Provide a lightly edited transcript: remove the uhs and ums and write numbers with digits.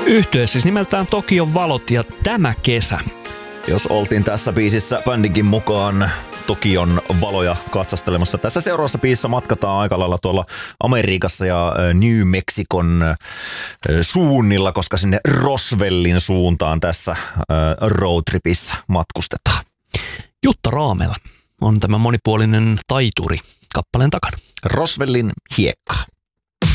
Yhtye siis nimeltään Tokion valot ja tämä kesä. Jos oltiin tässä biisissä bändinkin mukaan Tokion valoja katsastelemassa. Tässä seuraavassa biisissä matkataan aika lailla tuolla Amerikassa ja New Mexicon suunnilla, koska sinne Roswellin suuntaan tässä roadtripissä matkustetaan. Jutta Raamela on tämä monipuolinen taituri kappaleen takana. Roswellin hiekkaa.